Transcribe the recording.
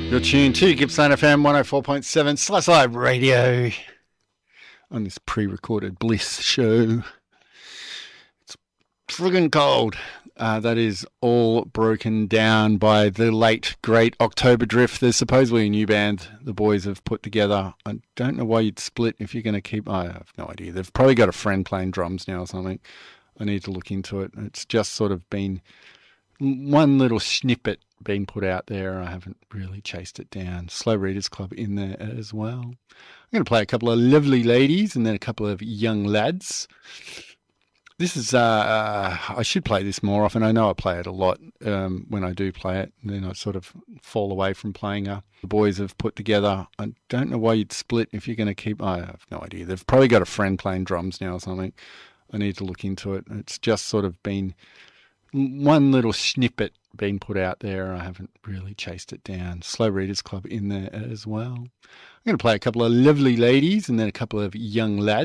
You're tuned to Gippsland FM 104.7 Slice Live Radio on this pre-recorded Bliss show. It's friggin' cold. That is all broken down by the late, great October Drift. There's supposedly a new band the boys have put together. I don't know why you'd split if you're going to keep... I have no idea. They've probably got a friend playing drums now or something. I need to look into it. It's just sort of been one little snippet been put out there. I haven't really chased it down. Slow Readers Club in there as well. I'm going to play a couple of lovely ladies and then a couple of young lads. This is, I should play this more often. I know I play it a lot when I do play it. And then I sort of fall away from playing the boys have put together. I don't know why you'd split if you're going to keep... I have no idea. They've probably got a friend playing drums now or something. I need to look into it. It's just sort of been one little snippet been put out there. I haven't really chased it down. Slow Readers Club in there as well. I'm going to play a couple of lovely ladies and then a couple of young lads.